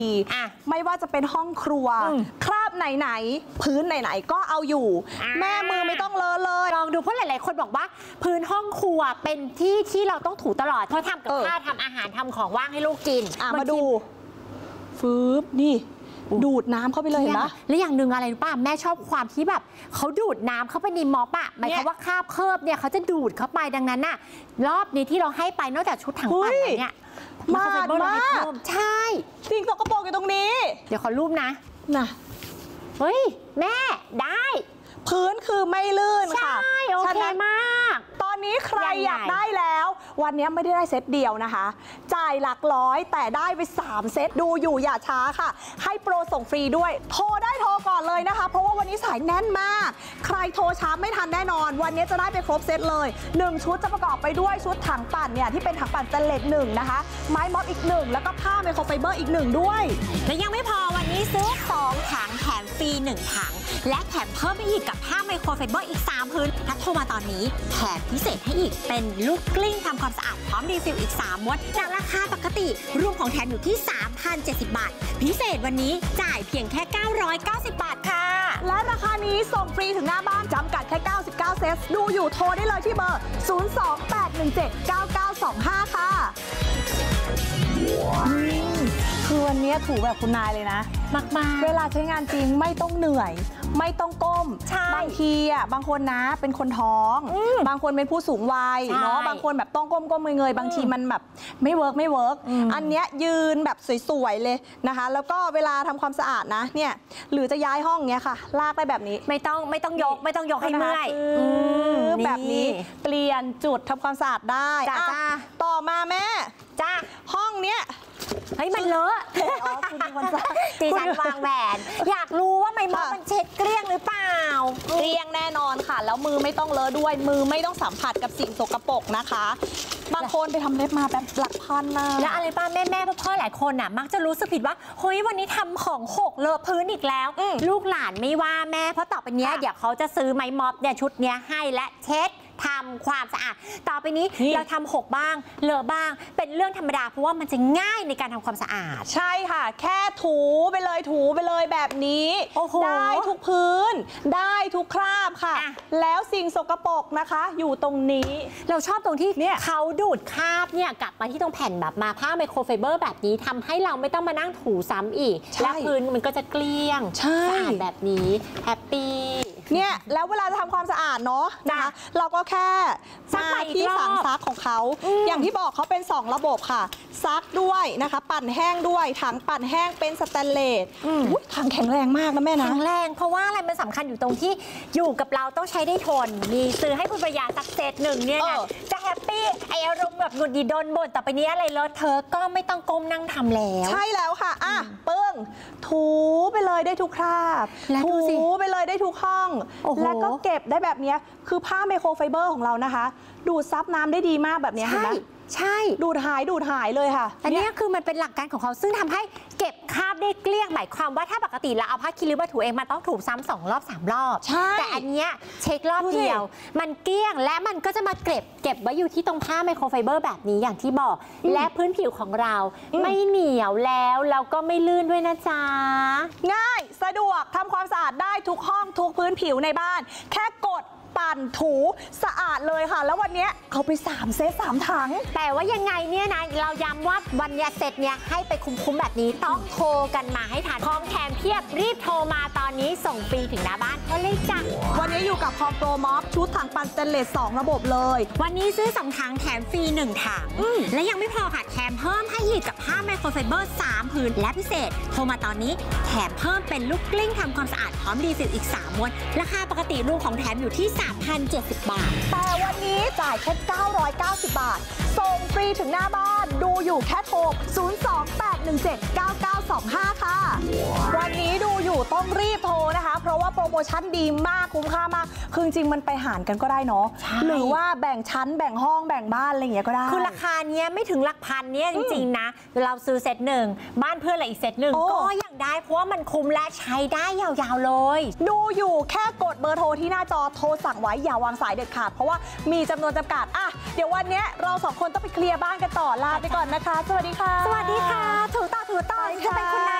ไม่ว่าจะเป็นห้องครัวคราบไหนๆพื้นไหนๆก็เอาอยู่แม่มือไม่ต้องเลอะเลยลองดูเพราะหลายๆคนบอกว่าพื้นห้องครัวเป็นที่ที่เราต้องถูตลอดเพราะทำกับข้าวทำอาหารทำของว่างให้ลูกกินมาดูฟืบนี่ดูดน้ำเข้าไปเลยนะและอย่างหนึ่งอะไรรู้ป่ะแม่ชอบความที่แบบเขาดูดน้ำเข้าไปในม็อบอะหมายความว่าคราบเคิบเนี่ยเขาจะดูดเข้าไปดังนั้นน่ะรอบนี้ที่เราให้ไปนอกจากชุดถังปั่นเนี่ยมากใช่สิ่งสกปรกอยู่ตรงนี้เดี๋ยวขอรูปนะเฮ้ยแม่ได้พื้นคือไม่ลื่นค่ะใช่โอเคมากตอนนี้ใครอยากได้แล้ววันนี้ไม่ได้เซตเดียวนะคะจ่ายหลักร้อยแต่ได้ไป3เซตดูอยู่อย่าช้าค่ะให้โปรส่งฟรีด้วยโทรได้โทรก่อนเลยนะคะเพราะว่าวันนี้สายแน่นมากใครโทรช้าไม่ทันแน่นอนวันนี้จะได้ไปครบเซตเลย1ชุดจะประกอบไปด้วยชุดถังปั่นเนี่ยที่เป็นถังปั่นสแตนเลส1นะคะไม้ม็อบอีก1แล้วก็ผ้าไมโครไฟเบอร์อีก1ด้วยและยังไม่พอวันนี้ซื้อ2ถังแถมฟรี1ถังและแถมเพิ่มไปอีกกับผ้าไมโครไฟเบอร์อีก3พื้นถ้าโทรมาตอนนี้แถมพิเศษให้อีกเป็นลูกกลิ้งทำความสะอาดพร้อมรีฟิลอีก3ม้วนจากราคาปกติรวมของแถมอยู่ที่ 3,070 บาทพิเศษวันนี้จ่ายเพียงแค่990 บาทค่ะและราคานี้ส่งฟรีถึงหน้าบ้านจำกัดแค่99เซตดูอยู่โทรได้เลยที่เบอร์028179925ค่ะคือวันนี้ถูแบบคุณนายเลยนะมากเวลาใช้งานจริงไม่ต้องเหนื่อยไม่ต้องก้มบางทีบางคนนะเป็นคนท้องบางคนเป็นผู้สูงวัยเนาะบางคนแบบต้องก้มเงยบางทีมันแบบไม่เวิร์กอันเนี้ยยืนแบบสวยๆเลยนะคะแล้วก็เวลาทำความสะอาดนะเนี่ยหรือจะย้ายห้องเนี้ยค่ะลากได้แบบนี้ไม่ต้องยกให้เมื่อยแบบนี้เปลี่ยนจุดทำความสะอาดได้ต่อมาแม่ห้องเนี้ยเฮ้ยมันเลอะตีฉันวางแหวนอยากรู้ว่าไม้ม็อบมันเช็ดเกลี้ยงหรือเปล่าเกลี้ยงแน่นอนค่ะแล้วมือไม่ต้องเลอะด้วยมือไม่ต้องสัมผัสกับสิ่งสกปรกนะคะบางคนไปทำเล็บมาแบบหลักพันนะแล้วอะไรป้าแม่พ่อหลายคนน่ะมักจะรู้สึกผิดว่าเฮ้ยวันนี้ทำของหกเลอะพื้นอีกแล้วลูกหลานไม่ว่าแม่เพราะต่อไปนี้เดี๋ยวเขาจะซื้อไม้ม็อบเนี่ยชุดเนี้ยให้และเช็ดทำความสะอาดต่อไปนี้เราทำหกบ้างเลอะบ้างเป็นเรื่องธรรมดาเพราะว่ามันจะง่ายในการทำความสะอาดใช่ค่ะแค่ถูไปเลยแบบนี้ได้ทุกพื้นได้ทุกคราบค่ะแล้วสิ่งสกปรกนะคะอยู่ตรงนี้เราชอบตรงที่เขาดูดคราบเนี่ยกลับมาที่ตรงแผ่นแบบมาผ้าไมโครไฟเบอร์แบบนี้ทำให้เราไม่ต้องมานั่งถูซ้ำอีกและพื้นมันก็จะเกลี้ยงสะอาดแบบนี้แฮปปี้เนี่ยแล้วเวลาทำความสะอาดเนาะนะคะเราก็แค่มาที่ถังซักของเขาอย่างที่บอกเขาเป็น2ระบบค่ะซักด้วยนะคะปั่นแห้งด้วยถังปั่นแห้งเป็นสแตนเลสถังแข็งแรงมากนะแม่นะแข็งแรงเพราะว่าอะไรมันสำคัญอยู่ตรงที่อยู่กับเราต้องใช้ได้ทนมีซื้อให้คุณประหยัดสักเซตหนึ่งเนี่ยนะจะแฮปปี้อารมณ์แบบหงุดหงิดโดนบ่นต่อไปนี้อะไรเลอะเธอก็ไม่ต้องก้มนั่งทำแล้วใช่แล้วค่ะปึ้งถูไปเลยได้ทุกคราบถูไปเลยได้ทุกห้องแล้วก็เก็บได้แบบนี้คือผ้าไมโครไฟเบอร์ของเรานะคะดูดซับน้ำได้ดีมากแบบนี้เห็นไหมใช่ดูดหายเลยค่ะอันนี้คือมันเป็นหลักการของเขาซึ่งทำให้เก็บคราบได้เกลี้ยงหมายความว่าถ้าปกติเราเอาผ้าคีริ้วมาถูเองมันต้องถูซ้ำ2 รอบ3 รอบแต่อันเนี้ยเช็ครอบเดียวมันเกลี้ยงและมันก็จะมาเก็บไว้อยู่ที่ตรงผ้าไมโครไฟเบอร์แบบนี้อย่างที่บอกและพื้นผิวของเราไม่เหนียวแล้วก็ไม่ลื่นด้วยนะจ๊ะง่ายสะดวกทำความสะอาดได้ทุกห้องทุกพื้นผิวในบ้านแค่กดปั่นถูสะอาดเลยค่ะแล้ววันนี้เอาไป3เซต3ถังแต่ว่ายังไงเนี่ยนะเราย้ำว่าวันนี้เซตเนี้ยให้ไปคุ้มแบบนี้ต้องโทรกันมาให้ทันของแถมเพียบรีบโทรมาตอนนี้ส่งฟรีถึงหน้าบ้านก็เลยจ้ะวันนี้อยู่กับคอมโปรม็อบชุดถังปั่นสเตนเลส2ระบบเลยวันนี้ซื้อ2ถังแถมฟรี1ถังและยังไม่พอค่ะแถมเพิ่มให้อีกกับผ้าไมโครไฟเบอร์3ผืนและพิเศษโทรมาตอนนี้แถมเพิ่มเป็นลูกกลิ้งทำความสะอาดพร้อมรีฟิลอีก3 ม้วนราคาปกติรวมของแถมอยู่ที่3,070 บาทแต่วันนี้จ่ายแค่990 บาทส่งฟรีถึงหน้าบ้านดูอยู่แค่โทร028179925ค่ะวันนี้ดูอยู่ต้องรีบโทรนะคะ เพราะว่าโปรโมชั่นดีมากคุ้มค่ามากคือจริงๆมันไปหารกันก็ได้เนาะหรือว่าแบ่งชั้นแบ่งห้องแบ่งบ้านอะไรอย่างเงี้ยก็ได้คือราคาเนี้ยไม่ถึงหลักพันเนี่ยจริงๆนะเราซื้อเซตหนึ่งบ้านเพื่อนอะไรอีกเซตหนึ่งก็ยังได้เพราะว่ามันคุ้มและใช้ได้ยาวๆเลยดูอยู่แค่กดเบอร์โทรที่หน้าจอโทรสั่งไว้อย่าวางสายเด็ดขาดเพราะว่ามีจำนวนจำกัดอ่ะเดี๋ยววันนี้เรา2คนต้องไปเคลียร์บ้านกันต่อลาไปก่อนนะคะสวัสดีค่ะสวัสดีค่ะถูต่อจะเป็นคุณนาย